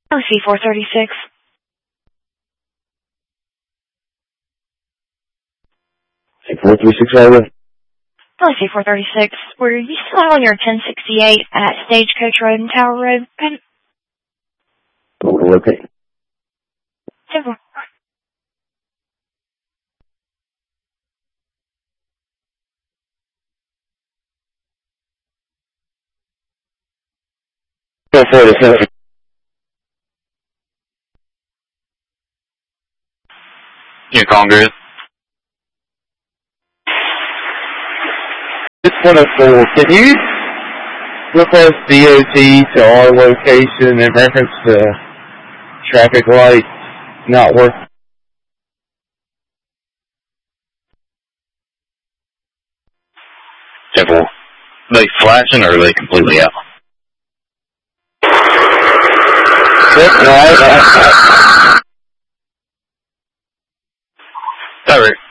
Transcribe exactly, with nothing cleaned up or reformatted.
L C four thirty-six. four thirty-six, over. L C four thirty-six. Were you still on your ten sixty-eight at Stagecoach Road and Tower Road? Okay. Simple. four forty-seven. Yeah, Congress. It's one oh four. Can you request D O T to our location in reference to traffic lights not working? Simple. They flashing or are they completely out? Yep, no, I, I, I, Sorry.